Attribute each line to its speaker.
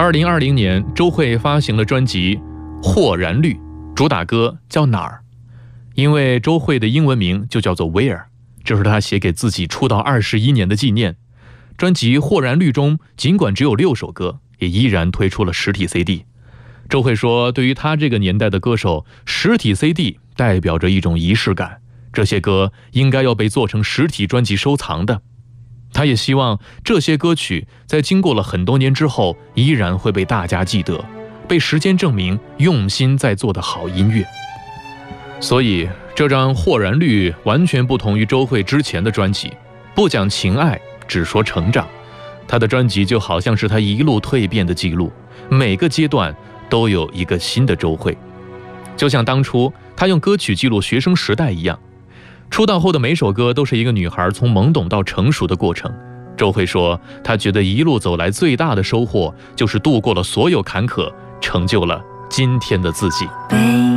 Speaker 1: 2020年，周蕙发行了专辑《豁然绿》，主打歌叫《哪儿》。因为周蕙的英文名就叫做 Where， 这是她写给自己出道21年的纪念。专辑《豁然绿》中尽管只有6首歌，也依然推出了实体 CD。周蕙说，对于她这个年代的歌手，实体 CD 代表着一种仪式感，这些歌应该要被做成实体专辑收藏的。她也希望这些歌曲在经过了很多年之后，依然会被大家记得，被时间证明用心在做的好音乐。所以这张《豁然绿》完全不同于周蕙之前的专辑，不讲情爱，只说成长。她的专辑就好像是她一路蜕变的记录，每个阶段都有一个新的周蕙，就像当初她用歌曲记录学生时代一样。出道后的每首歌都是一个女孩从懵懂到成熟的过程。周蕙说，她觉得一路走来最大的收获就是度过了所有坎坷，成就了今天的自己。